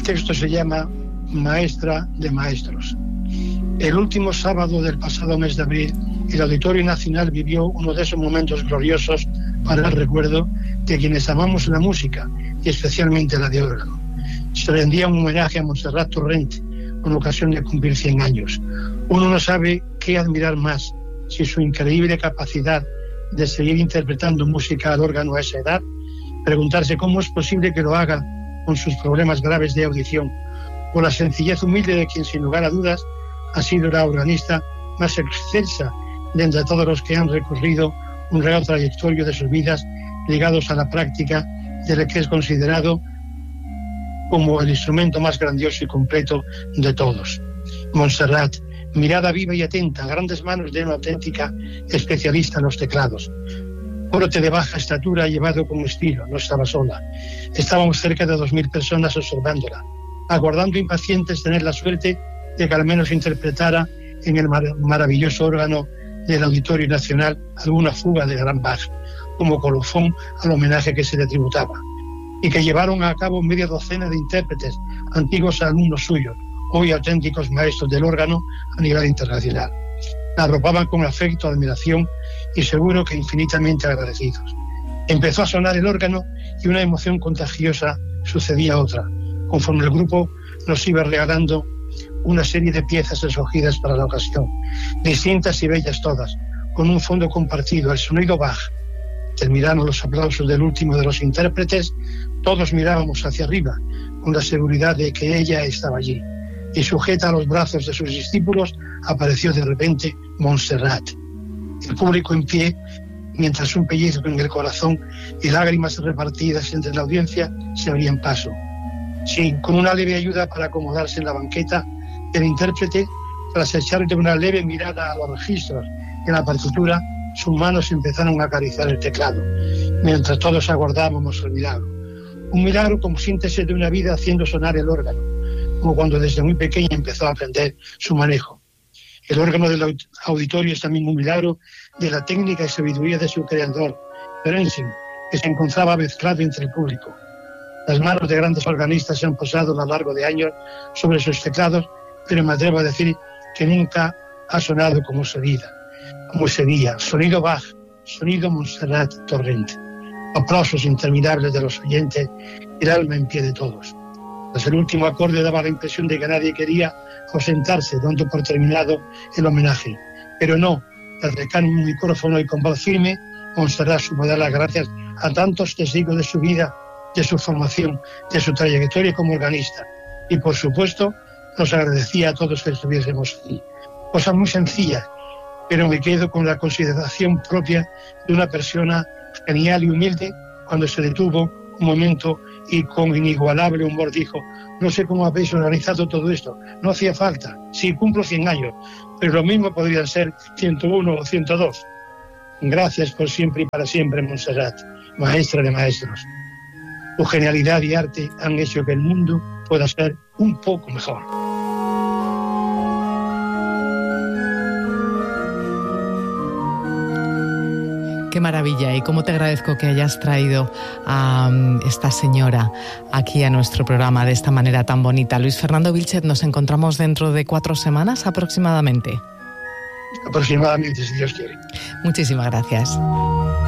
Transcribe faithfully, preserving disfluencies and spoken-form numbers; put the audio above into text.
texto se llama Maestra de Maestros. El último sábado del pasado mes de abril, el Auditorio Nacional vivió uno de esos momentos gloriosos para el recuerdo de quienes amamos la música, y especialmente la de órgano. Se rendía un homenaje a Montserrat Torrent con ocasión de cumplir cien años. Uno no sabe qué admirar más, si su increíble capacidad de seguir interpretando música al órgano a esa edad, preguntarse cómo es posible que lo haga con sus problemas graves de audición, o la sencillez humilde de quien, sin lugar a dudas, ha sido la organista más excelsa de entre todos los que han recorrido un real trayectorio de sus vidas ligados a la práctica de lo que es considerado como el instrumento más grandioso y completo de todos. Montserrat, mirada viva y atenta, grandes manos de una auténtica especialista en los teclados. Porte de baja estatura llevado con estilo, no estaba sola. Estábamos cerca de dos mil personas observándola, aguardando impacientes tener la suerte de que al menos interpretara en el mar- maravilloso órgano del Auditorio Nacional alguna fuga de gran Bach, como colofón al homenaje que se le tributaba, y que llevaron a cabo media docena de intérpretes, antiguos alumnos suyos, hoy auténticos maestros del órgano a nivel internacional. La arropaban con afecto, admiración y seguro que infinitamente agradecidos. Empezó a sonar el órgano y una emoción contagiosa sucedía otra, conforme el grupo nos iba regalando una serie de piezas escogidas para la ocasión, distintas y bellas todas, con un fondo compartido, el sonido Bach. Terminaron los aplausos del último de los intérpretes, todos mirábamos hacia arriba, con la seguridad de que ella estaba allí, y sujeta a los brazos de sus discípulos apareció de repente Montserrat. El público en pie, mientras un pellizco en el corazón y lágrimas repartidas entre la audiencia se abrían paso. Sí, con una leve ayuda para acomodarse en la banqueta, el intérprete, tras echarle una leve mirada a los registros en la partitura, sus manos empezaron a acariciar el teclado, mientras todos aguardábamos el milagro. Un milagro como síntesis de una vida haciendo sonar el órgano, como cuando desde muy pequeña empezó a aprender su manejo. El órgano del auditorio es también un milagro de la técnica y sabiduría de su creador, Ferenczi, que se encontraba mezclado entre el público. Las manos de grandes organistas se han posado a lo largo de años sobre sus teclados, pero me atrevo a decir que nunca ha sonado como ese día, como ese día. Sonido Bach, sonido Montserrat Torrent. Aplausos interminables de los oyentes y el alma en pie de todos. Tras el último acorde daba la impresión de que nadie quería ausentarse, dando por terminado el homenaje. Pero no, al acercar un micrófono y con voz firme, Montserrat supo dar las gracias a tantos testigos de su vida, de su formación, de su trayectoria como organista. Y por supuesto, nos agradecía a todos que estuviésemos allí. Cosas muy sencillas, pero me quedo con la consideración propia de una persona genial y humilde cuando se detuvo un momento y con inigualable humor dijo: no sé cómo habéis organizado todo esto, no hacía falta, sí, cumplo cien años, pero lo mismo podrían ser ciento uno o ciento dos. Gracias por siempre y para siempre, Montserrat, maestra de maestros. Tu genialidad y arte han hecho que el mundo pueda ser un poco mejor. Qué maravilla, y cómo te agradezco que hayas traído a um, esta señora aquí a nuestro programa de esta manera tan bonita. Luis Fernando Vilchez, nos encontramos dentro de cuatro semanas aproximadamente. Aproximadamente, si Dios quiere. Muchísimas gracias.